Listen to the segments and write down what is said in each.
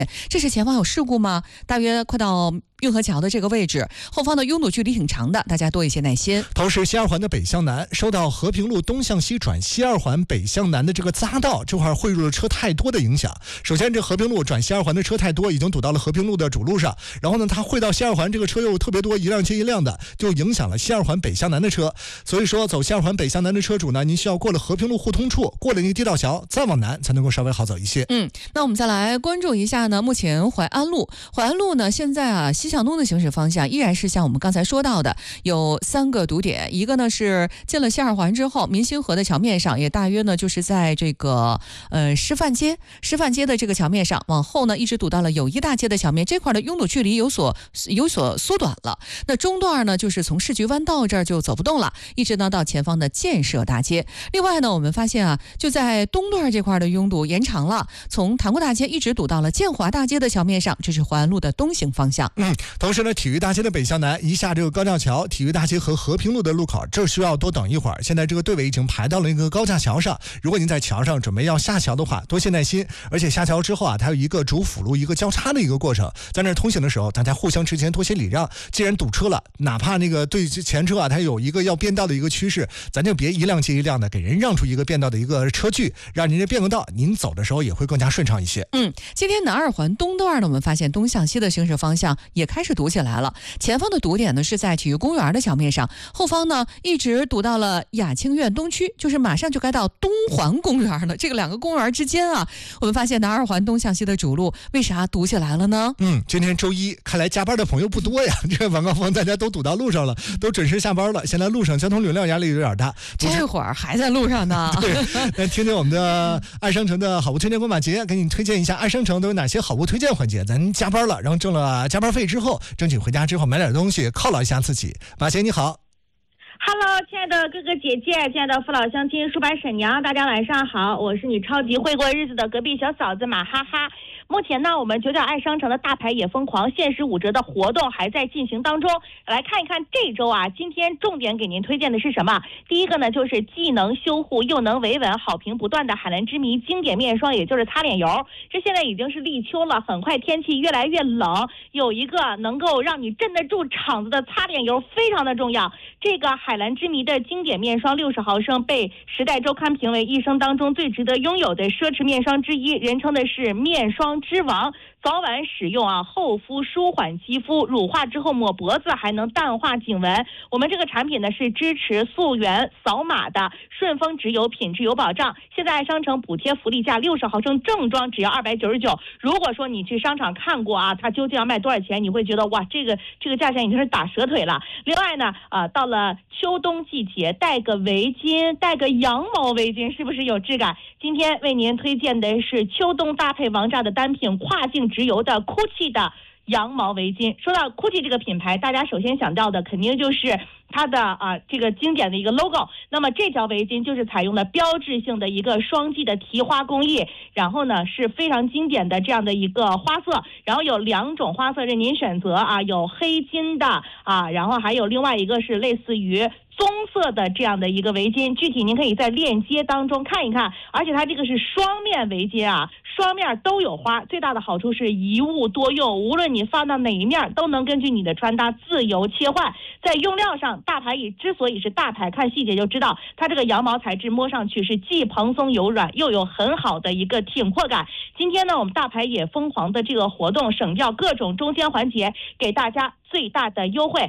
这是前方有事故吗？大约快到运河桥的这个位置，后方的拥堵距离挺长的，大家多一些耐心。 同时，西二环的北向南受到和平路东向西转西二环北向南的这个匝道这块汇入的车太多的影响。首先，这和平路转西二环的车太多，已经堵到了和平路的主路上。然后呢，它汇到西二环这个车又特别多，一辆接一辆的，就影响了西二环北向南的车。所以说，走西二环北向南的车主呢，您需要过了和平路互通处，过了那个地道桥，再往南才能够稍微好走一些。 那我们再来关注一下呢，目前淮安路呢，现在西向东的行驶方向依然是像我们刚才说到的，有3个堵点，一个呢是进了西二环之后，民兴河的桥面上，也大约呢就是在这个师范街的这个桥面上，往后呢一直堵到了友谊大街的桥面，这块的拥堵距离有所缩短了。那中段呢就是从市局弯道这儿就走不动了，一直呢到前方的建设大街。另外呢，我们发现啊，就在东段这块的拥堵延长了，从塘沽大街一直堵到了建华大街的桥面上，这是淮安路的东行方向。 同时呢，体育大街的北向南一下这个高架桥，体育大街和和平路的路口，这需要多等一会儿。现在这个队尾已经排到了一个高架桥上，如果您在桥上准备要下桥的话，多些耐心。而且下桥之后啊，它有一个主辅路一个交叉的一个过程，在那通行的时候，大家互相之间多些礼让。既然堵车了，哪怕那个对前车啊，它有一个要变道的一个趋势，咱就别一辆接一辆的，给人让出一个变道的一个车距，让人家变个道，您走的时候也会更加顺畅一些。 今天南二环东段呢，我们发现东向西的行驶方向也开始堵起来了。前方的堵点呢是在体育公园的桥面上，后方呢一直堵到了雅清苑东区，就是马上就该到东环公园了。这个2个公园之间啊，我们发现南二环东向西的主路为啥堵起来了呢？ 今天周一，看来加班的朋友不多呀。这个晚高峰大家都堵到路上了，都准时下班了。现在路上交通流量压力有点大， 这会儿还在路上呢。 对，那听听我们的爱商城的好物推荐官马杰给你推荐一下爱商城都有哪些好物推荐环节。咱加班了，然后挣了加班费之后，争取回家之后买点东西犒劳一下自己。马杰你好。 Hello， 亲爱的哥哥姐姐，亲爱的父老乡亲、叔伯婶娘，大家晚上好，我是你超级会过日子的隔壁小嫂子马哈哈。目前呢，我们九角爱商城的大牌也疯狂限时5折的活动还在进行当中。来看一看这周啊，今天重点给您推荐的是什么？第一个呢，就是既能修护又能维稳，好评不断的海蓝之谜经典面霜，也就是擦脸油。这现在已经是立秋了，很快天气越来越冷，有一个能够让你镇得住场子的擦脸油非常的重要。这个海蓝之谜的经典面霜60毫升被时代周刊评为一生当中最值得拥有的奢侈面霜之一，人称的是面霜之王。早晚使用啊，厚敷舒缓肌肤，乳化之后抹脖子还能淡化颈纹。我们这个产品呢是支持溯源扫码的，顺丰直邮，品质有保障。现在爱商城补贴福利价，60毫升正装只要299。如果说你去商场看过啊，它究竟要卖多少钱，你会觉得哇，这个价钱已经是打折腿了。另外呢，到了秋冬季节，戴个围巾，戴个羊毛围巾，是不是有质感？今天为您推荐的是秋冬搭配王炸的单品，跨境直邮的 GUCCI 的羊毛围巾。说到 GUCCI 这个品牌，大家首先想到的肯定就是它的这个经典的一个 logo。那么这条围巾就是采用了标志性的一个双击的提花工艺，然后呢是非常经典的这样的一个花色，然后有2种花色任您选择啊，有黑金的然后还有另外一个是类似于棕色的这样的一个围巾，具体您可以在链接当中看一看。而且它这个是双面围巾啊，双面都有花，最大的好处是一物多用，无论你放到哪一面都能根据你的穿搭自由切换。在用料上，大牌之所以是大牌，看细节就知道，它这个羊毛材质摸上去是既蓬松柔软，又有很好的一个挺阔感。今天呢，我们大牌也疯狂的这个活动，省掉各种中间环节，给大家最大的优惠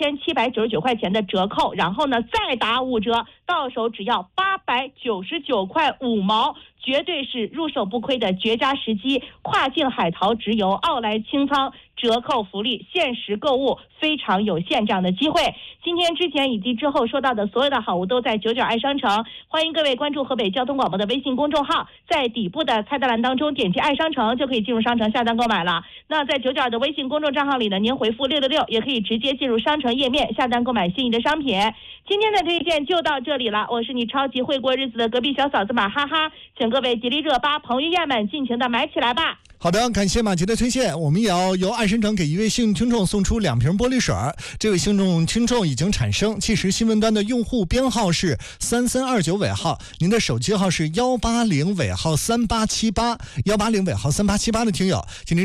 ，1799块钱的折扣，然后呢再打5折，到手只要899块5毛，绝对是入手不亏的绝佳时机。跨境海淘直邮，奥莱清仓折扣福利，限时购物非常有限这样的机会。今天之前以及之后说到的所有的好物都在九角爱商城，欢迎各位关注河北交通广播的微信公众号，在底部的菜单栏当中点击爱商城就可以进入商城下单购买了。那在九角的微信公众账号里呢，您回复666也可以直接进入商城页面下单购买心仪的商品。今天的推荐就到这里了，我是你超级会过日子的隔壁小嫂子马哈哈，请各位吉利热巴彭于晏们尽情的买起来吧。 好的，感谢马杰的推荐。我们也要由爱商城给一位幸运听众送出2瓶玻璃水。这位幸运听众已经产生，计时新闻端的用户编号是3329尾号，您的手机号是180尾号3878，180尾号3878的听友，请您